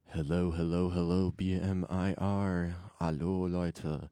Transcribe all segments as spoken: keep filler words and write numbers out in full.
Hello, hello, hello, B M I R. Hallo, Leute.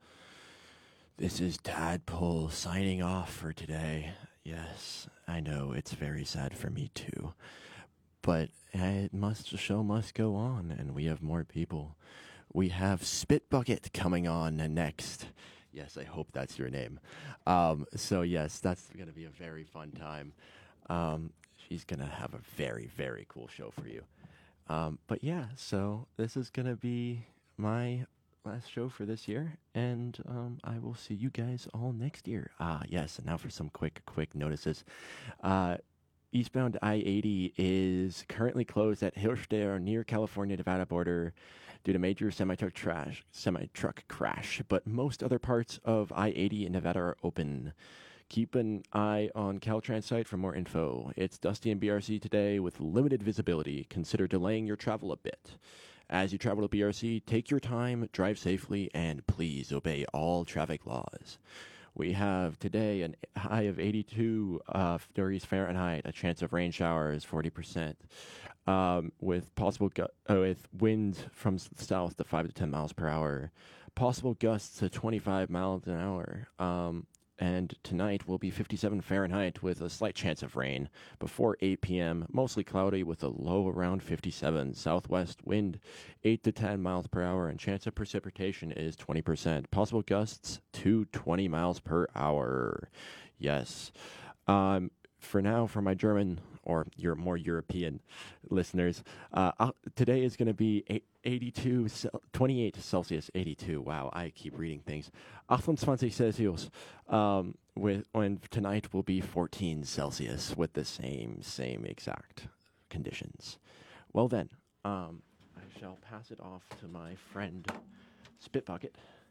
This is Tadpole signing off for today. Yes, I know it's very sad for me too. But it must, the show must go on, and we have more people. We have Spit Bucket coming on next. Yes, I hope that's your name. Um, so, yes, that's going to be a very fun time. Um, she's going to have a very, very cool show for you. Um, but yeah, so this is gonna be my last show for this year, and um, I will see you guys all next year. Ah, yes, and now for some quick, quick notices. Uh, eastbound I eighty is currently closed at Hillsdale near California-Nevada border due to major semi-truck trash, semi-truck crash, but most other parts of I eighty in Nevada are open. Keep an eye on Caltrans site for more info. It's dusty in B R C today with limited visibility. Consider delaying your travel a bit. As you travel to B R C, take your time, drive safely, and please obey all traffic laws. We have today an high of eighty-two uh, degrees Fahrenheit, a chance of rain showers forty percent, um, with possible gu- uh, with winds from s- south to five to ten miles per hour, possible gusts to twenty-five miles an hour. Um, and tonight will be fifty-seven Fahrenheit with a slight chance of rain before eight p.m. Mostly cloudy with a low around fifty-seven. Southwest wind eight to ten miles per hour, and chance of precipitation is twenty percent. Possible gusts to twenty miles per hour. Yes. Um, for now, for my German or your more European listeners, uh, uh, today is going to be eight, eighty-two, Cel- twenty-eight Celsius, eighty-two. Wow, I keep reading things. twenty-eight Celsius. Um, with and tonight will be fourteen Celsius with the same same exact conditions. Well then, um, I shall pass it off to my friend Spitbucket.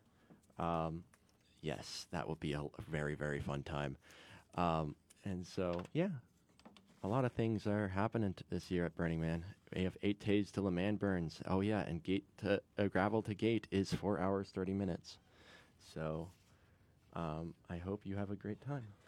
Um, yes, that will be a very very fun time. Um, and so yeah, a lot of things are happening t- this year at Burning Man. We have eight days till a man burns. Oh yeah, and gate to uh, gravel to gate is four hours thirty minutes. So um, I hope you have a great time.